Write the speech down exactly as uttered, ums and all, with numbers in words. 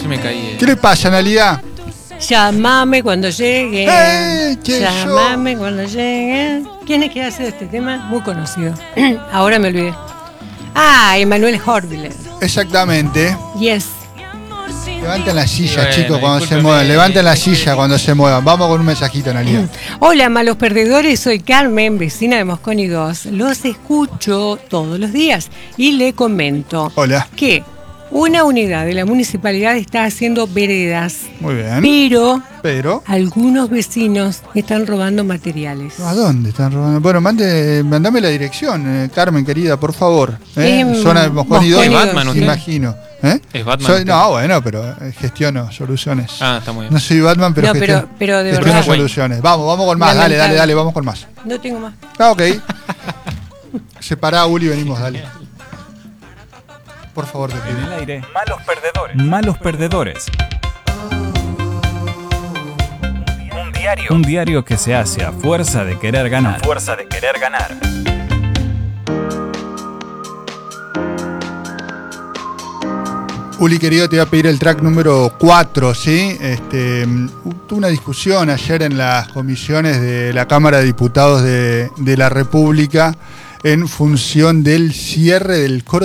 recién me caí. Eh. ¿Qué le pasa, Analia? Llámame cuando llegue. ¡Eh! ¿Quién Llámame cuando llegue. ¿Quién es que hace este tema? Muy conocido. Ahora me olvidé. Ah, Emanuel Horviller. Exactamente. Yes. Levanten la silla, Bueno, chicos, cuando se discúlpeme. muevan. Levanten la silla cuando se muevan. Vamos con un mensajito, Analia. Hola, malos perdedores. Soy Carmen, vecina de Mosconi dos. Los escucho todos los días y le comento Hola. que una unidad de la municipalidad está haciendo veredas, Muy bien. pero Pero, algunos vecinos están robando materiales. ¿a dónde están robando? Bueno, mande, mandame la dirección, eh, Carmen, querida, por favor. ¿eh? Em, Zona de Mosconi dos, Mosconi Batman, dos. ¿usted? imagino. ¿eh? ¿Es Batman Soy- usted? no, bueno, pero eh, gestiono soluciones. Ah, está muy bien. No soy Batman, pero No, pero- gestiono, pero de gestiono verdad. soluciones. Vamos, vamos con más. Dale, dale, Lamentable. dale, vamos con más. No tengo más. Ah, ok. Separá, Uli, venimos, dale. Por favor, te En pido. el aire. Malos perdedores. Malos perdedores. Un diario. Un diario que se hace a fuerza de querer ganar. Fuerza de querer ganar. Uli, querido, te voy a pedir el track número cuatro, ¿sí? Este, tuve una discusión ayer en las comisiones de la Cámara de Diputados de, de la República en función del cierre del coro